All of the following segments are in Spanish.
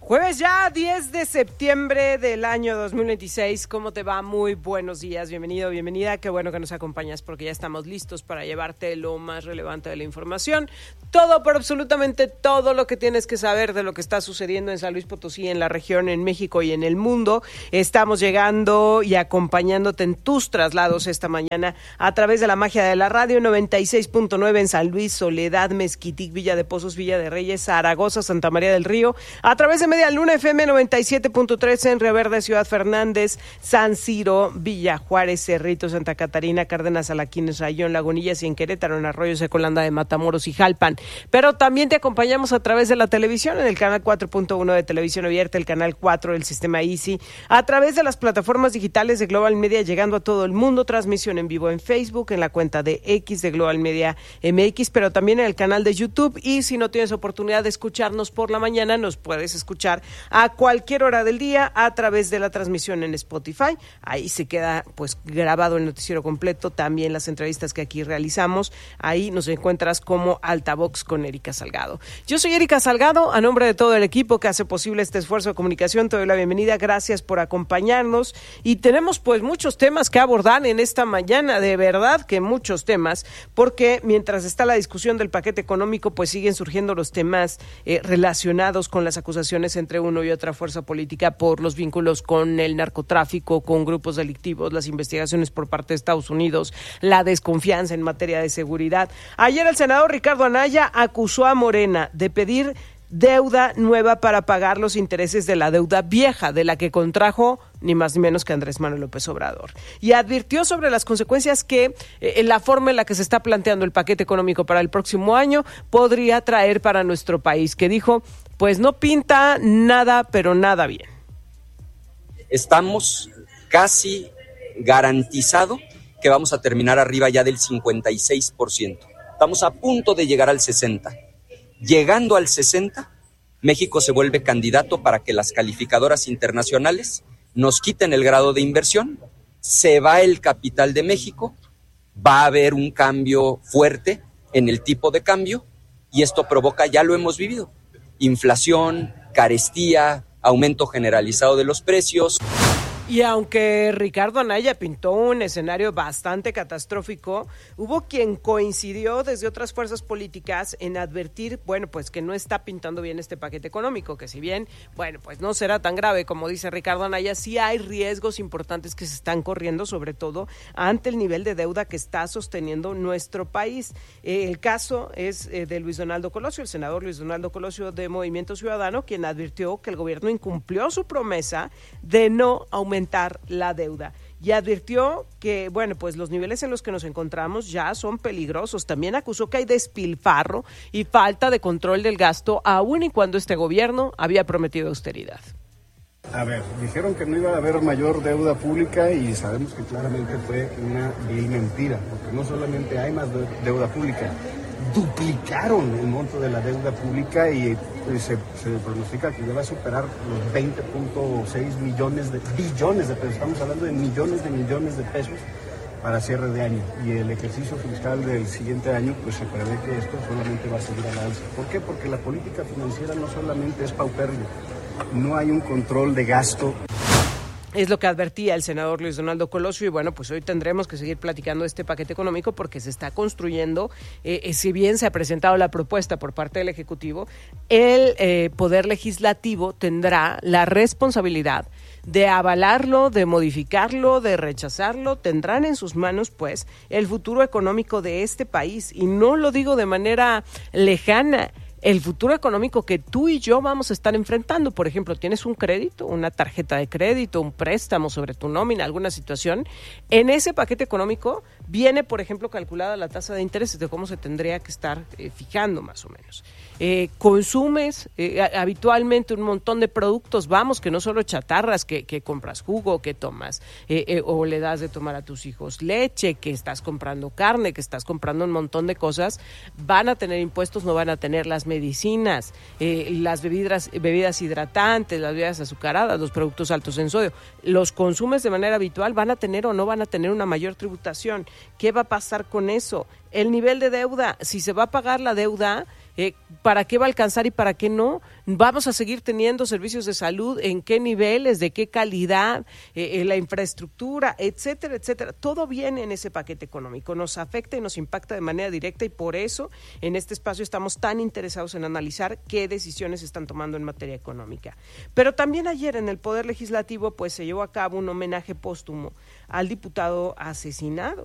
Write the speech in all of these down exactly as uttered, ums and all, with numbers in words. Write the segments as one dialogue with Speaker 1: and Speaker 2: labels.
Speaker 1: Jueves ya, diez de septiembre del año dos mil veintiséis. ¿Cómo te va? Muy buenos días, bienvenido, bienvenida. Qué bueno que nos acompañas porque ya estamos listos para llevarte lo más relevante de la información. Todo, pero absolutamente todo lo que tienes que saber de lo que está sucediendo en San Luis Potosí, en la región, en México y en el mundo. Estamos llegando y acompañándote en tus traslados esta mañana a través de la magia de la radio. Noventa y seis punto nueve en San Luis, Soledad, Mezquitic, Villa de Pozos, Villa de Reyes, Zaragoza, Santa María del Río. A través de Media Luna F M noventa y siete punto tres en Río Verde, Ciudad Fernández, San Ciro, Villa Juárez, Cerrito, Santa Catarina, Cárdenas, Alaquines, Rayón, Lagunillas y en Querétaro, en Arroyo Seco, Landa de Matamoros y Jalpan. Pero también te acompañamos a través de la televisión, en el canal cuatro punto uno de Televisión Abierta, el canal cuatro del sistema Easy, a través de las plataformas digitales de Global Media, llegando a todo el mundo, transmisión en vivo en Facebook, en la cuenta de X de Global Media M X, pero también en el canal de YouTube. Y si no tienes oportunidad de escucharnos por la mañana, nos puedes escuchar a cualquier hora del día a través de la transmisión en Spotify. Ahí se queda pues grabado el noticiero completo, también las entrevistas que aquí realizamos. Ahí nos encuentras como Altavox con Erika Salgado. Yo soy Erika Salgado, a nombre de todo el equipo que hace posible este esfuerzo de comunicación, te doy la bienvenida, gracias por acompañarnos y tenemos pues muchos temas que abordar en esta mañana, de verdad que muchos temas, porque mientras está la discusión del paquete económico, pues siguen surgiendo los temas eh, relacionados con las acusaciones entre uno y otra fuerza política por los vínculos con el narcotráfico, con grupos delictivos, las investigaciones por parte de Estados Unidos, la desconfianza en materia de seguridad. Ayer el senador Ricardo Anaya acusó a Morena de pedir deuda nueva para pagar los intereses de la deuda vieja, de la que contrajo ni más ni menos que Andrés Manuel López Obrador. Y advirtió sobre las consecuencias que eh, la forma en la que se está planteando el paquete económico para el próximo año podría traer para nuestro país, que dijo, pues no pinta nada, pero nada bien.
Speaker 2: Estamos casi garantizado que vamos a terminar arriba ya del cincuenta y seis por ciento. Estamos a punto de llegar al sesenta por ciento. Llegando al sesenta por ciento, México se vuelve candidato para que las calificadoras internacionales nos quiten el grado de inversión, se va el capital de México, va a haber un cambio fuerte en el tipo de cambio y esto provoca, ya lo hemos vivido, inflación, carestía, aumento generalizado de los precios.
Speaker 1: Y aunque Ricardo Anaya pintó un escenario bastante catastrófico, hubo quien coincidió desde otras fuerzas políticas en advertir, bueno, pues que no está pintando bien este paquete económico, que si bien, bueno, pues no será tan grave como dice Ricardo Anaya, sí hay riesgos importantes que se están corriendo, sobre todo ante el nivel de deuda que está sosteniendo nuestro país. Eh, el caso es eh, de Luis Donaldo Colosio, el senador Luis Donaldo Colosio de Movimiento Ciudadano, quien advirtió que el gobierno incumplió su promesa de no aumentar la deuda y advirtió que, bueno, pues los niveles en los que nos encontramos ya son peligrosos. También acusó que hay despilfarro y falta de control del gasto, aun y cuando este gobierno había prometido austeridad.
Speaker 3: A ver, dijeron que no iba a haber mayor deuda pública y sabemos que claramente fue una vil mentira, porque no solamente hay más deuda pública, duplicaron el monto de la deuda pública y pues, se, se pronostica que ya va a superar los veinte punto seis millones de billones de pesos. Estamos hablando de millones de millones de pesos para cierre de año. Y el ejercicio fiscal del siguiente año, pues se prevé que esto solamente va a seguir al alza. ¿Por qué? Porque la política financiera no solamente es paupérrima, no hay un control de gasto.
Speaker 1: Es lo que advertía el senador Luis Donaldo Colosio y bueno, pues hoy tendremos que seguir platicando de este paquete económico porque se está construyendo, eh, si bien se ha presentado la propuesta por parte del Ejecutivo, el eh, Poder Legislativo tendrá la responsabilidad de avalarlo, de modificarlo, de rechazarlo. Tendrán en sus manos pues el futuro económico de este país y no lo digo de manera lejana. El futuro económico que tú y yo vamos a estar enfrentando. Por ejemplo, tienes un crédito, una tarjeta de crédito, un préstamo sobre tu nómina, alguna situación. En ese paquete económico viene, por ejemplo, calculada la tasa de interés de cómo se tendría que estar eh, fijando más o menos. Eh, consumes eh, habitualmente un montón de productos, vamos, que no solo chatarras, que, que compras jugo, que tomas eh, eh, o le das de tomar a tus hijos leche, que estás comprando carne, que estás comprando un montón de cosas, van a tener impuestos, no van a tener las medicinas, eh, las bebidas, bebidas hidratantes, las bebidas azucaradas, los productos altos en sodio. Los consumes de manera habitual, van a tener o no van a tener una mayor tributación. ¿Qué va a pasar con eso? El nivel de deuda, si se va a pagar la deuda, eh, ¿para qué va a alcanzar y para qué no? ¿Vamos a seguir teniendo servicios de salud? ¿En qué niveles? ¿De qué calidad? Eh, eh, la infraestructura, etcétera, etcétera. Todo viene en ese paquete económico. Nos afecta y nos impacta de manera directa y por eso en este espacio estamos tan interesados en analizar qué decisiones están tomando en materia económica. Pero también ayer en el Poder Legislativo pues se llevó a cabo un homenaje póstumo al diputado asesinado,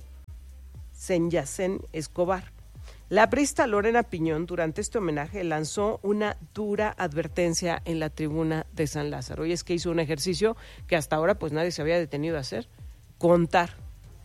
Speaker 1: Senyacén Escobar. La priista Lorena Piñón durante este homenaje lanzó una dura advertencia en la tribuna de San Lázaro y es que hizo un ejercicio que hasta ahora pues nadie se había detenido a hacer, contar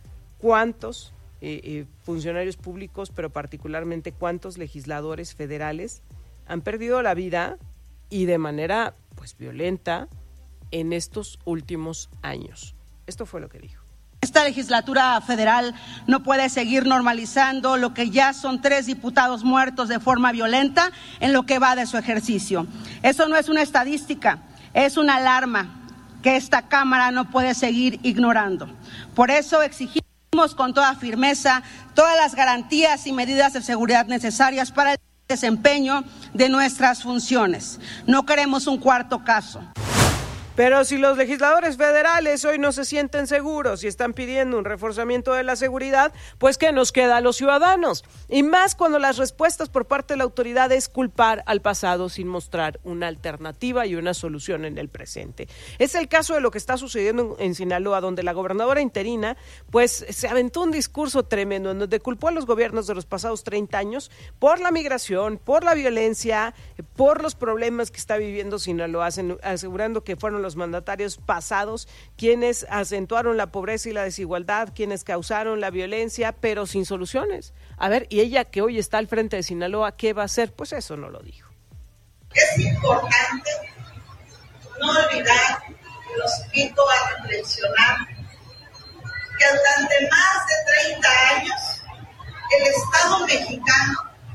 Speaker 1: cuántos eh, eh, funcionarios públicos, pero particularmente cuántos legisladores federales han perdido la vida y de manera pues violenta en estos últimos años. Esto fue lo que dijo.
Speaker 4: Esta legislatura federal no puede seguir normalizando lo que ya son tres diputados muertos de forma violenta en lo que va de su ejercicio. Eso no es una estadística, es una alarma que esta Cámara no puede seguir ignorando. Por eso exigimos con toda firmeza todas las garantías y medidas de seguridad necesarias para el desempeño de nuestras funciones. No queremos un cuarto caso.
Speaker 1: Pero si los legisladores federales hoy no se sienten seguros y están pidiendo un reforzamiento de la seguridad, pues ¿qué nos queda a los ciudadanos? Y más cuando las respuestas por parte de la autoridad es culpar al pasado sin mostrar una alternativa y una solución en el presente. Es el caso de lo que está sucediendo en Sinaloa, donde la gobernadora interina pues se aventó un discurso tremendo en donde culpó a los gobiernos de los pasados treinta años por la migración, por la violencia, por los problemas que está viviendo Sinaloa, asegurando que fueron los mandatarios pasados quienes acentuaron la pobreza y la desigualdad, quienes causaron la violencia, pero sin soluciones. A ver, y ella que hoy está al frente de Sinaloa, ¿qué va a hacer? Pues eso no lo dijo.
Speaker 5: Es importante no olvidar, los invito a reflexionar, que durante más de treinta años el Estado mexicano,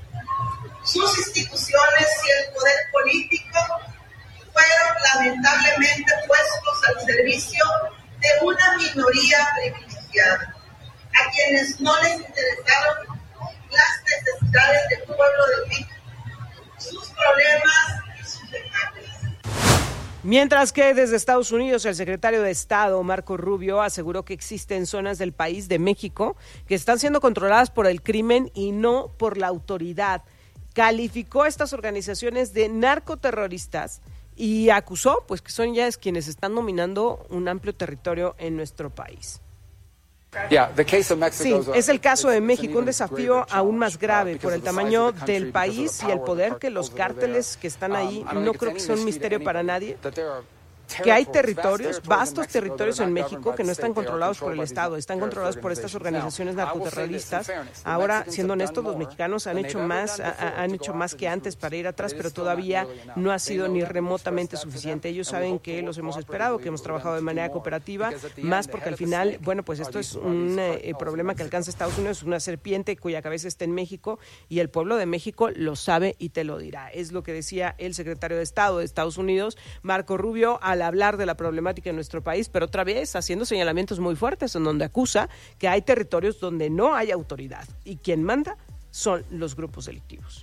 Speaker 5: sus instituciones y el poder político fueron lamentablemente puestos al servicio de una minoría privilegiada, a quienes no les interesaron las necesidades del pueblo de México, sus problemas y sus demandas.
Speaker 1: Mientras que desde Estados Unidos el secretario de Estado, Marco Rubio, aseguró que existen zonas del país de México que están siendo controladas por el crimen y no por la autoridad. Calificó a estas organizaciones de narcoterroristas y acusó pues que son ya quienes están dominando un amplio territorio en nuestro país. Sí, es el caso de México, un desafío aún más grave por el tamaño del país y el poder que los cárteles que están ahí, no creo que sea un misterio para nadie, que hay territorios, vastos territorios en México que no están controlados por el Estado, están controlados por estas organizaciones narcoterroristas. Ahora, siendo honestos, los mexicanos han hecho más, ha, han hecho más que antes para ir atrás, pero todavía no ha sido ni remotamente suficiente. Ellos saben que los hemos esperado, que hemos trabajado de manera cooperativa, más porque al final, bueno, pues esto es un eh, problema que alcanza Estados Unidos, una serpiente cuya cabeza está en México y el pueblo de México lo sabe y te lo dirá. Es lo que decía el secretario de Estado de Estados Unidos, Marco Rubio, al hablar de la problemática en nuestro país, pero otra vez haciendo señalamientos muy fuertes en donde acusa que hay territorios donde no hay autoridad y quien manda son los grupos delictivos.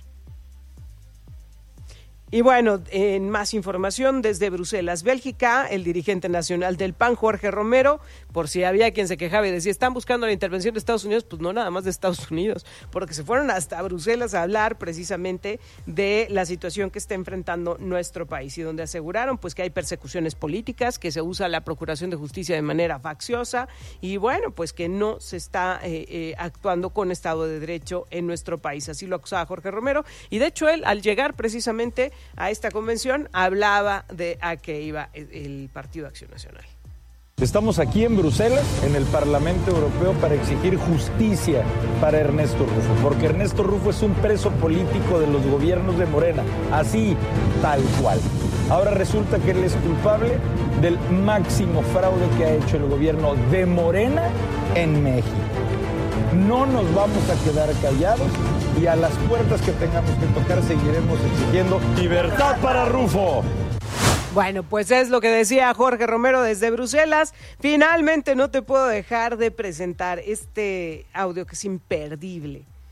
Speaker 1: Y bueno, en más información desde Bruselas, Bélgica, el dirigente nacional del P A N, Jorge Romero, por si había quien se quejaba y decía, están buscando la intervención de Estados Unidos, pues no nada más de Estados Unidos, porque se fueron hasta Bruselas a hablar precisamente de la situación que está enfrentando nuestro país y donde aseguraron pues que hay persecuciones políticas, que se usa la procuración de justicia de manera facciosa y bueno, pues que no se está eh, eh, actuando con Estado de Derecho en nuestro país. Así lo acusaba Jorge Romero y de hecho él al llegar precisamente a esta convención hablaba de a qué iba el Partido Acción Nacional.
Speaker 6: Estamos aquí en Bruselas, en el Parlamento Europeo, para exigir justicia para Ernesto Rufo, porque Ernesto Rufo es un preso político de los gobiernos de Morena, así, tal cual. Ahora resulta que él es culpable del máximo fraude que ha hecho el gobierno de Morena en México. No nos vamos a quedar callados y a las puertas que tengamos que tocar seguiremos exigiendo libertad para Rufo.
Speaker 1: Bueno, pues es lo que decía Jorge Romero desde Bruselas. Finalmente no te puedo dejar de presentar este audio que es imperdible.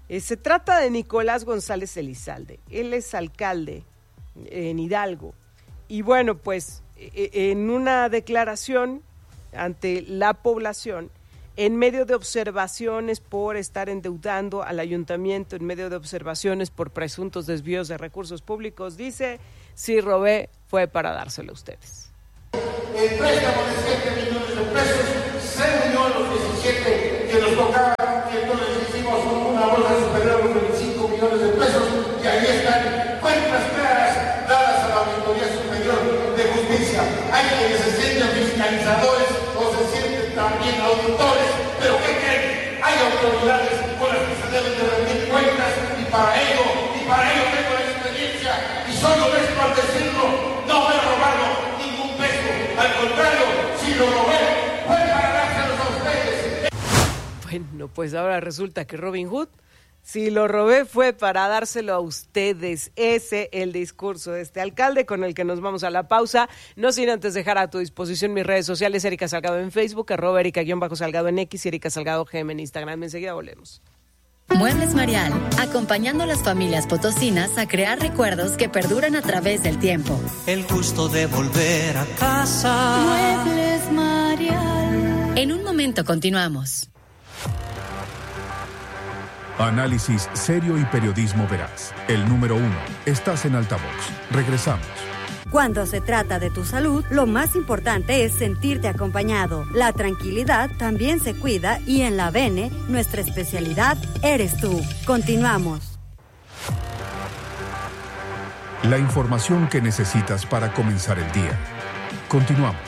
Speaker 1: Eh, se trata de Nicolás González Elizalde. Él es alcalde en Hidalgo. Y bueno, pues eh, en una declaración ante la población, en medio de observaciones por estar endeudando al ayuntamiento, en medio de observaciones por presuntos desvíos de recursos públicos, dice, si robé fue para dárselo a ustedes.
Speaker 7: El préstamo de siete millones de pesos se unió a los diecisiete que nos tocaba, y entonces hicimos una bolsa superior a los veinticinco millones de pesos, y ahí están cuentas claras dadas a la Auditoría Superior de Justicia. Hay quienes se sienten fiscalizadores o se sienten también auditores, pero ¿qué creen? Hay autoridades con las que se deben de rendir cuentas, y para ello, y para ello tengo la experiencia, y soy honesto al decirlo, no me he robado ningún peso, al contrario, si lo robé, fue para dárselos a ustedes.
Speaker 1: Bueno, pues ahora resulta que Robin Hood, si lo robé fue para dárselo a ustedes. Ese es el discurso de este alcalde, con el que nos vamos a la pausa. No sin antes dejar a tu disposición mis redes sociales, Erika Salgado en Facebook, arroba Erika-Salgado en X y Erika Salgado G M en Instagram. Enseguida volvemos.
Speaker 8: Muebles Marial, acompañando a las familias potosinas a crear recuerdos que perduran a través del tiempo.
Speaker 9: El gusto de volver a casa.
Speaker 8: Muebles Marial. En un momento continuamos.
Speaker 10: Análisis serio y periodismo veraz. El número uno. Estás en Altavoz. Regresamos.
Speaker 11: Cuando se trata de tu salud, lo más importante es sentirte acompañado. La tranquilidad también se cuida y en la Bene, nuestra especialidad eres tú. Continuamos.
Speaker 10: La información que necesitas para comenzar el día. Continuamos.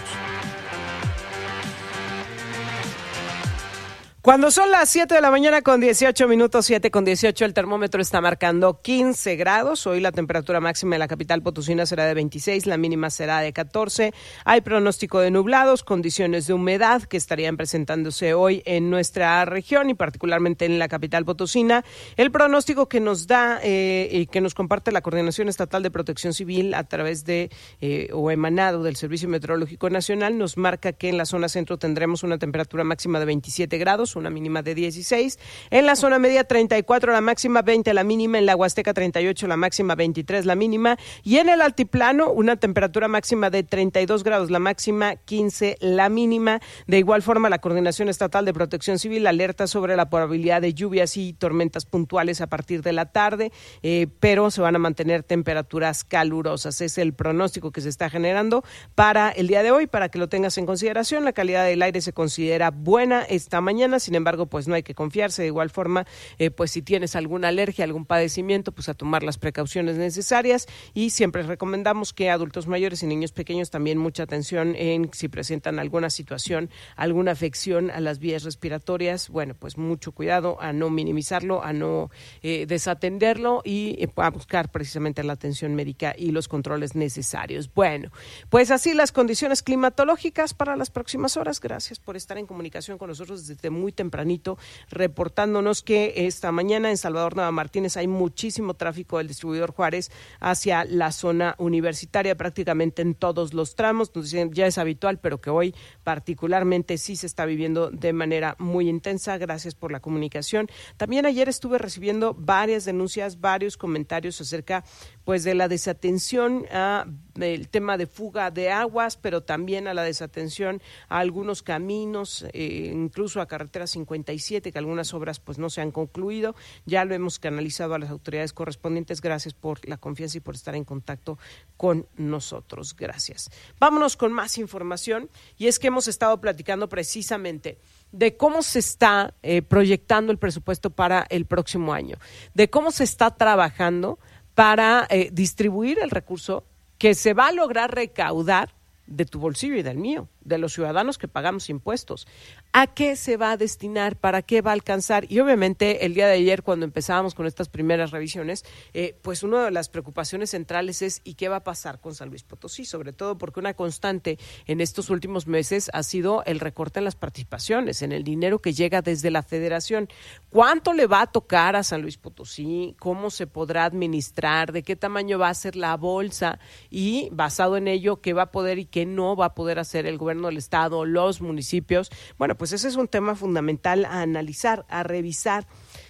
Speaker 1: Cuando son las siete de la mañana con dieciocho minutos, siete con dieciocho, el termómetro está marcando quince grados. Hoy la temperatura máxima de la capital potosina será de veintiséis, la mínima será de catorce. Hay pronóstico de nublados, condiciones de humedad que estarían presentándose hoy en nuestra región y particularmente en la capital potosina. El pronóstico que nos da eh, y que nos comparte la Coordinación Estatal de Protección Civil a través de eh, o emanado del Servicio Meteorológico Nacional nos marca que en la zona centro tendremos una temperatura máxima de veintisiete grados, una mínima de dieciséis, en la zona media treinta y cuatro la máxima, veinte la mínima, en la Huasteca treinta y ocho la máxima, veintitrés la mínima, y en el altiplano una temperatura máxima de treinta y dos grados la máxima, quince la mínima. De igual forma, la Coordinación Estatal de Protección Civil alerta sobre la probabilidad de lluvias y tormentas puntuales a partir de la tarde, eh, pero se van a mantener temperaturas calurosas. Es el pronóstico que se está generando para el día de hoy, para que lo tengas en consideración. La calidad del aire se considera buena esta mañana. Sin embargo, pues no hay que confiarse. De igual forma, eh, pues si tienes alguna alergia, algún padecimiento, pues a tomar las precauciones necesarias, y siempre recomendamos que adultos mayores y niños pequeños también mucha atención en si presentan alguna situación, alguna afección a las vías respiratorias. Bueno, pues mucho cuidado a no minimizarlo, a no eh, desatenderlo y eh, a buscar precisamente la atención médica y los controles necesarios. Bueno, pues así las condiciones climatológicas para las próximas horas. Gracias por estar en comunicación con nosotros desde muy tempranito, reportándonos que esta mañana en Salvador Nava Martínez hay muchísimo tráfico del distribuidor Juárez hacia la zona universitaria, prácticamente en todos los tramos. Nos dicen, ya es habitual, pero que hoy particularmente sí se está viviendo de manera muy intensa. Gracias por la comunicación. También ayer estuve recibiendo varias denuncias, varios comentarios acerca pues de la desatención a el tema de fuga de aguas, pero también a la desatención a algunos caminos, eh, incluso a carretera cincuenta y siete, que algunas obras pues no se han concluido. Ya lo hemos canalizado a las autoridades correspondientes. Gracias por la confianza y por estar en contacto con nosotros. Gracias. Vámonos con más información, y es que hemos estado platicando precisamente de cómo se está eh, proyectando el presupuesto para el próximo año, de cómo se está trabajando para eh, distribuir el recurso que se va a lograr recaudar de tu bolsillo y del mío, de los ciudadanos que pagamos impuestos. ¿A qué se va a destinar? ¿Para qué va a alcanzar? Y obviamente el día de ayer, cuando empezábamos con estas primeras revisiones, eh, pues una de las preocupaciones centrales es ¿y qué va a pasar con San Luis Potosí? Sobre todo porque una constante en estos últimos meses ha sido el recorte en las participaciones, en el dinero que llega desde la federación. ¿Cuánto le va a tocar a San Luis Potosí? ¿Cómo se podrá administrar? ¿De qué tamaño va a ser la bolsa? Y basado en ello, ¿qué va a poder y qué no va a poder hacer el gobierno del estado, los municipios? Bueno, pues ese es un tema fundamental a analizar, a revisar.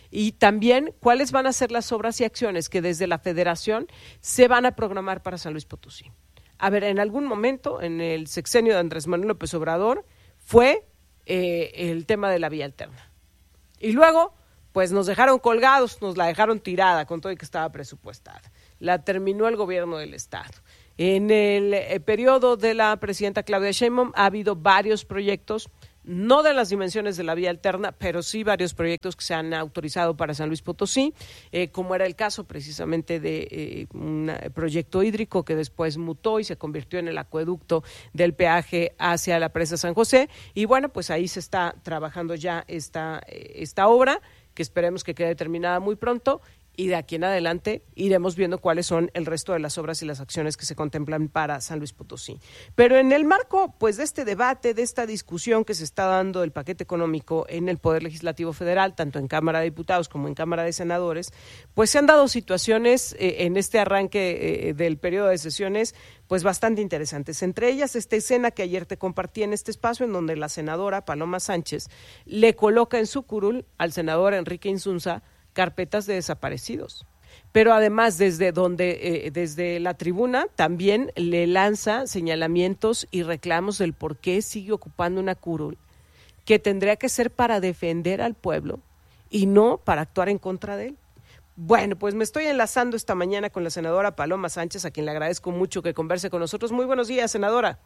Speaker 1: y también cuáles van a ser las obras y acciones que desde la Federación se van a programar para San Luis Potosí. A ver, en algún momento, en el sexenio de Andrés Manuel López Obrador, fue eh, el tema de la vía alterna. Y luego, pues nos dejaron colgados, nos la dejaron tirada con todo y que estaba presupuestada. La terminó el gobierno del Estado. En el eh, periodo de la presidenta Claudia Sheinbaum ha habido varios proyectos, no de las dimensiones de la vía alterna, pero sí varios proyectos que se han autorizado para San Luis Potosí, eh, como era el caso precisamente de eh, un proyecto hídrico que después mutó y se convirtió en el acueducto del peaje hacia la presa San José. Y bueno, pues ahí se está trabajando ya esta, esta obra, que esperemos que quede terminada muy pronto. Y de aquí en adelante iremos viendo cuáles son el resto de las obras y las acciones que se contemplan para San Luis Potosí. Pero en el marco, pues, de este debate, de esta discusión que se está dando del paquete económico en el Poder Legislativo Federal, tanto en Cámara de Diputados como en Cámara de Senadores, pues se han dado situaciones eh, en este arranque eh, del periodo de sesiones, pues bastante interesantes. Entre ellas, esta escena que ayer te compartí en este espacio, en donde la senadora Paloma Sánchez le coloca en su curul al senador Enrique Insunza carpetas de desaparecidos, pero además desde donde eh, desde la tribuna también le lanza señalamientos y reclamos del por qué sigue ocupando una curul que tendría que ser para defender al pueblo y no para actuar en contra de él. Bueno, pues me estoy enlazando esta mañana con la senadora Paloma Sánchez, a quien le agradezco mucho que converse con nosotros. Muy buenos días, senadora.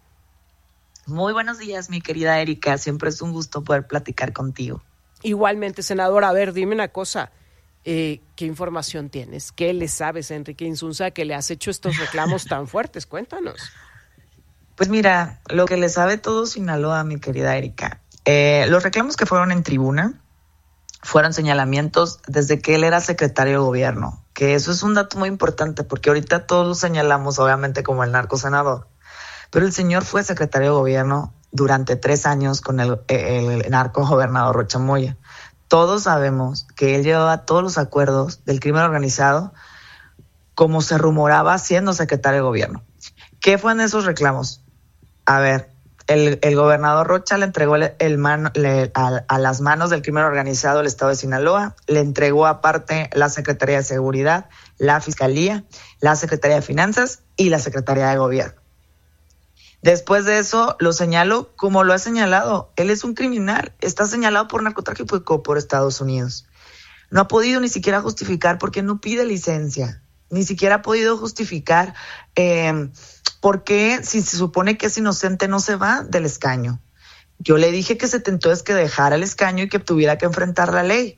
Speaker 12: Muy buenos días, mi querida Erika, siempre es un gusto poder platicar contigo.
Speaker 1: Igualmente, senadora. A ver, dime una cosa. Eh, ¿Qué información tienes? ¿Qué le sabes a Enrique Insunza que le has hecho estos reclamos tan fuertes? Cuéntanos.
Speaker 12: Pues mira, lo que le sabe todo Sinaloa, mi querida Erika. Eh, los reclamos que fueron en tribuna fueron señalamientos desde que él era secretario de gobierno, que eso es un dato muy importante porque ahorita todos lo señalamos obviamente como el narcosenador, pero el señor fue secretario de gobierno durante tres años con el, el, el narco gobernador Rocha Moya. Todos sabemos que él llevaba todos los acuerdos del crimen organizado como se rumoraba siendo secretario de gobierno. ¿Qué fue en esos reclamos? A ver, el, el gobernador Rocha le entregó el, el mano, le, a, a las manos del crimen organizado el estado de Sinaloa, le entregó aparte la Secretaría de Seguridad, la Fiscalía, la Secretaría de Finanzas y la Secretaría de Gobierno. Después de eso, lo señalo como lo ha señalado. Él es un criminal, está señalado por narcotráfico por Estados Unidos. No ha podido ni siquiera justificar porque no pide licencia. Ni siquiera ha podido justificar eh, por qué, si se supone que es inocente, no se va del escaño. Yo le dije que se tentó es que dejara el escaño y que tuviera que enfrentar la ley.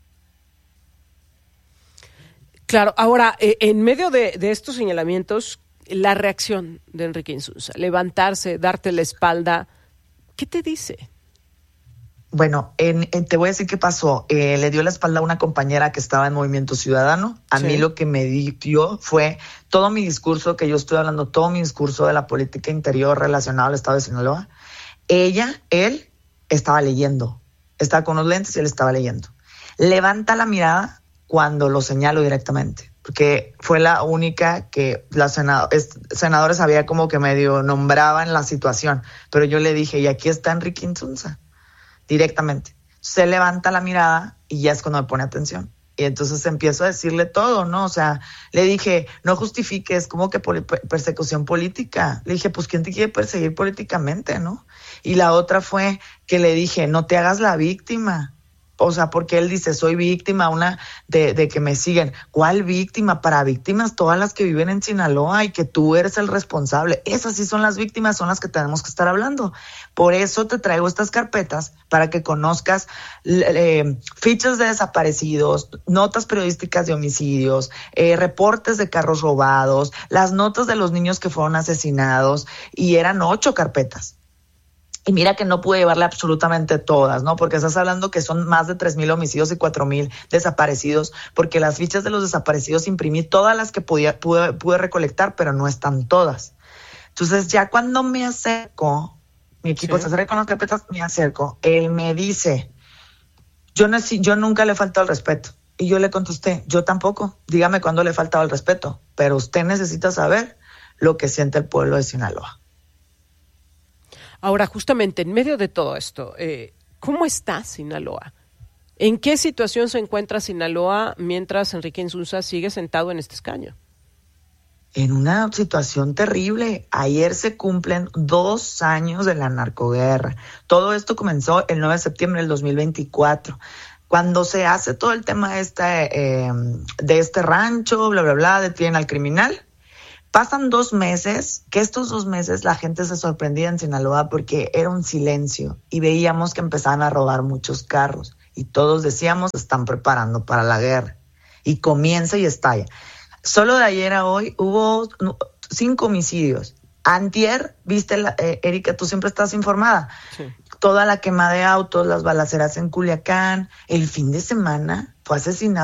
Speaker 1: Claro, ahora, eh, en medio de, de estos señalamientos, la reacción de Enrique Insunza, levantarse, darte la espalda, ¿qué te dice?
Speaker 12: Bueno, en, en, te voy a decir qué pasó. Eh, le dio la espalda a una compañera que estaba en Movimiento Ciudadano. A sí. mí lo que me dio fue todo mi discurso, que yo estoy hablando, todo mi discurso de la política interior relacionado al estado de Sinaloa. Ella, él, estaba leyendo. Estaba con los lentes y él estaba leyendo. Levanta la mirada cuando lo señalo directamente, porque fue la única que los senado, senadores había como que medio nombraban la situación, pero yo le dije, y aquí está Enrique Insunza, directamente. Se levanta la mirada y ya es cuando me pone atención. Y entonces empiezo a decirle todo, ¿no? O sea, le dije, no justifiques, como que poli- persecución política. Le dije, pues, ¿quién te quiere perseguir políticamente, no? Y la otra fue que le dije, no te hagas la víctima. O sea, porque él dice, soy víctima una de, de que me siguen. ¿Cuál víctima? Para víctimas todas las que viven en Sinaloa y que tú eres el responsable. Esas sí son las víctimas, son las que tenemos que estar hablando. Por eso te traigo estas carpetas para que conozcas eh, fichas de desaparecidos, notas periodísticas de homicidios, eh, reportes de carros robados, las notas de los niños que fueron asesinados, y eran ocho carpetas. Y mira que no pude llevarle absolutamente todas, ¿no? Porque estás hablando que son más de tres mil homicidios y cuatro mil desaparecidos, porque las fichas de los desaparecidos imprimí todas las que podía, pude, pude recolectar, pero no están todas. Entonces ya cuando me acerco, mi equipo sí. se acerca con las carpetas, me acerco, él me dice, yo, no, yo nunca le he faltado el respeto. Y yo le contesté, yo tampoco, dígame cuándo le he faltado el respeto, pero usted necesita saber lo que siente el pueblo de Sinaloa.
Speaker 1: Ahora, justamente en medio de todo esto, eh, ¿cómo está Sinaloa? ¿En qué situación se encuentra Sinaloa mientras Enrique Insunza sigue sentado en este escaño?
Speaker 12: En una situación terrible. Ayer se cumplen dos años de la narcoguerra. Todo esto comenzó el nueve de septiembre del dos mil veinticuatro. Cuando se hace todo el tema este, eh, de este rancho, bla, bla, bla, detienen al criminal. Pasan dos meses, que estos dos meses la gente se sorprendía en Sinaloa porque era un silencio y veíamos que empezaban a robar muchos carros. Y todos decíamos, se están preparando para la guerra. Y comienza y estalla. Solo de ayer a hoy hubo cinco homicidios. Antier, viste, la, eh, Erika, tú siempre estás informada. Sí. Toda la quema de autos, las balaceras en Culiacán. El fin de semana fue asesinado